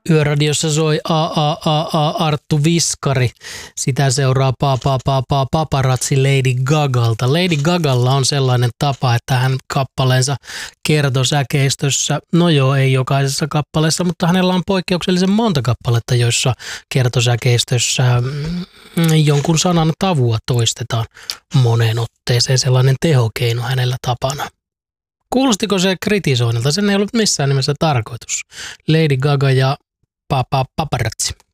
Yöradiossa soi Arttu Viskari. Sitä seuraa paparazzi Lady Gagalta. Lady Gagalla on sellainen tapa, että hän kappaleensa kertosäkeistössä, no joo, ei jokaisessa kappaleessa, mutta hänellä on poikkeuksellisen monta kappaletta, joissa kertosäkeistössä jonkun sanan tavua toistetaan moneen otteeseen. Sellainen tehokeino hänellä tapana. Kuulostiko se kritisoinnilta? Sen ei ollut missään nimessä tarkoitus. Lady Gaga ja paparazzi.